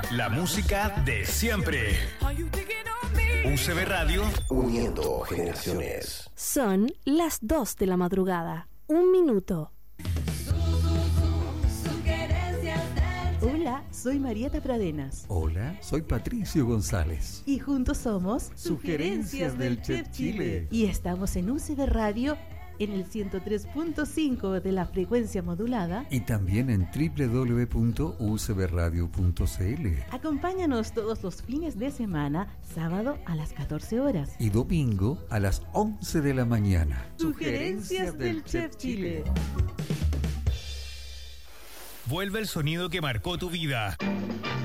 La música de siempre. UCB Radio, uniendo generaciones. Son las 2 de la madrugada. 1 minuto. Hola, soy Marieta Pradenas. Hola, soy Patricio González. Y juntos somos Sugerencias del Chef Chile. Y estamos en UCB Radio en el 103.5 de la frecuencia modulada. Y también en www.ucbradio.cl. Acompáñanos todos los fines de semana, sábado a las 14 horas. Y domingo a las 11 de la mañana. Sugerencias del Chef Chile. Vuelve el sonido que marcó tu vida.